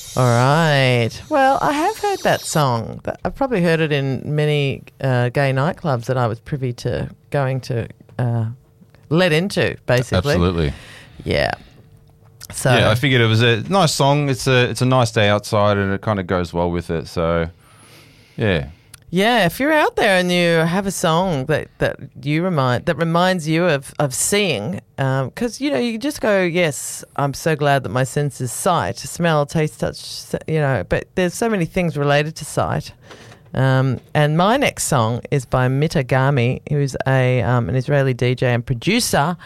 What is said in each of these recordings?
All right. Well, I have heard that song. I've probably heard it in many gay nightclubs that I was privy to going to let into, basically. Absolutely. Yeah. So yeah, I figured it was a nice song. It's a nice day outside, and it kind of goes well with it. So, yeah. Yeah, if you're out there and you have a song that reminds you of seeing, because you just go, yes, I'm so glad that my senses sight, smell, taste, touch, but there's so many things related to sight. And my next song is by Mitagami, who's an Israeli DJ and producer.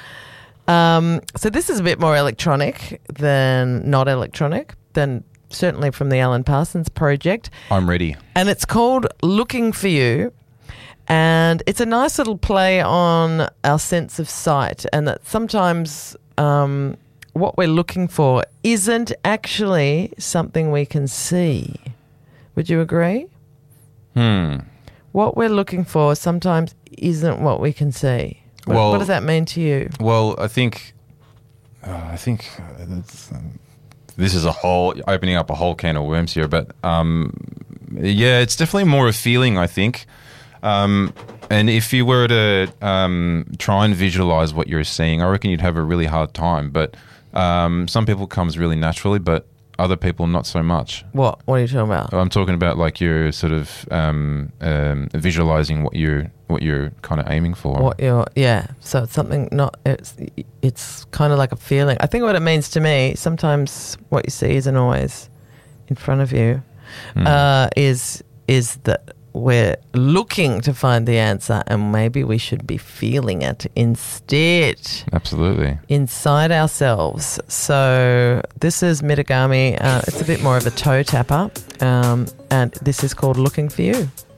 So this is a bit more electronic than not electronic than. Certainly from the Alan Parsons Project. I'm ready. And it's called Looking For You. And it's a nice little play on our sense of sight, and that sometimes what we're looking for isn't actually something we can see. Would you agree? What we're looking for sometimes isn't what we can see. What does that mean to you? Well, I think that's... This is opening up a whole can of worms here, but it's definitely more a feeling, I think. And if you were to try and visualize what you're seeing, I reckon you'd have a really hard time. But some people comes really naturally, but other people not so much. What are you talking about? I'm talking about like you're sort of visualizing what you're kind of aiming for. So it's something it's kind of like a feeling. I think what it means to me, sometimes what you see isn't always in front of you, is that we're looking to find the answer, and maybe we should be feeling it instead. Absolutely. Inside ourselves. So this is Mitagami. It's a bit more of a toe tapper, and this is called Looking For You.